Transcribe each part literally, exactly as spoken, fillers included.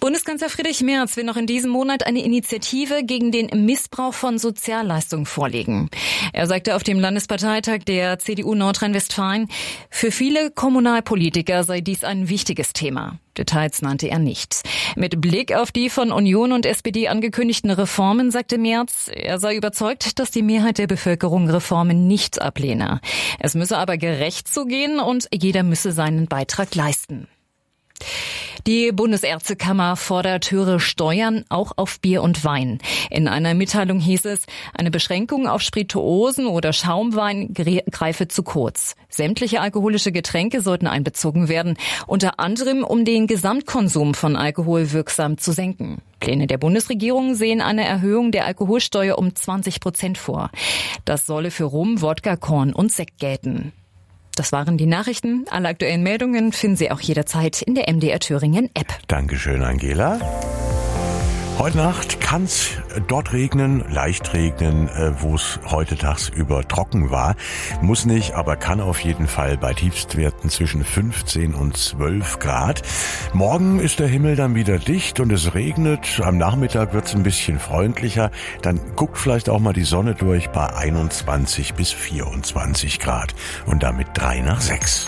Bundeskanzler Friedrich Merz will noch in diesem Monat eine Initiative gegen den Missbrauch von Sozialleistungen vorlegen. Er sagte auf dem Landesparteitag der C D U Nordrhein-Westfalen, für viele Kommunalpolitiker sei dies ein wichtiges Thema. Details nannte er nicht. Mit Blick auf die von Union und S P D angekündigten Reformen sagte Merz, er sei überzeugt, dass die Mehrheit der Bevölkerung Reformen nicht ablehne. Es müsse aber gerecht zugehen und jeder müsse seinen Beitrag leisten. Die Bundesärztekammer fordert höhere Steuern auch auf Bier und Wein. In einer Mitteilung hieß es, eine Beschränkung auf Spirituosen oder Schaumwein greife zu kurz. Sämtliche alkoholische Getränke sollten einbezogen werden, unter anderem um den Gesamtkonsum von Alkohol wirksam zu senken. Pläne der Bundesregierung sehen eine Erhöhung der Alkoholsteuer um zwanzig Prozent vor. Das solle für Rum, Wodka, Korn und Sekt gelten. Das waren die Nachrichten. Alle aktuellen Meldungen finden Sie auch jederzeit in der M D R Thüringen App. Dankeschön, Angela. Heute Nacht kann es dort regnen, leicht regnen, wo es heute tagsüber trocken war. Muss nicht, aber kann auf jeden Fall bei Tiefstwerten zwischen fünfzehn und zwölf Grad. Morgen ist der Himmel dann wieder dicht und es regnet. Am Nachmittag wird es ein bisschen freundlicher. Dann guckt vielleicht auch mal die Sonne durch bei einundzwanzig bis vierundzwanzig Grad und damit drei nach sechs.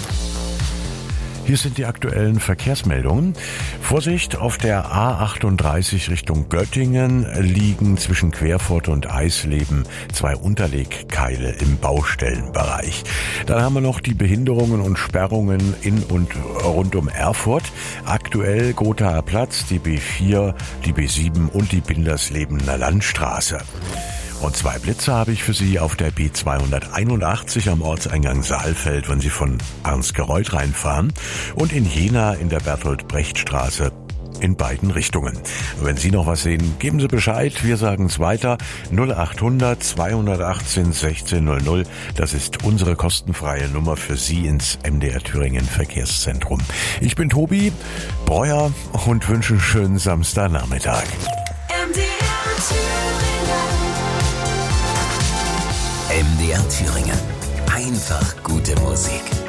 Hier sind die aktuellen Verkehrsmeldungen. Vorsicht, auf der A achtunddreißig Richtung Göttingen liegen zwischen Querfurt und Eisleben zwei Unterlegkeile im Baustellenbereich. Dann haben wir noch die Behinderungen und Sperrungen in und rund um Erfurt. Aktuell Gothaer Platz, die B vier, die B sieben und die Binderslebener Landstraße. Und zwei Blitze habe ich für Sie auf der B zweihunderteinundachtzig am Ortseingang Saalfeld, wenn Sie von Arnsgereuth reinfahren, und in Jena in der Bertolt-Brecht-Straße in beiden Richtungen. Wenn Sie noch was sehen, geben Sie Bescheid. Wir sagen es weiter. null achthundert zweihundertachtzehn sechzehnhundert. Das ist unsere kostenfreie Nummer für Sie ins M D R Thüringen Verkehrszentrum. Ich bin Tobi Breuer und wünsche einen schönen Samstagnachmittag. M D R Thüringen. M D R Thüringen. Einfach gute Musik.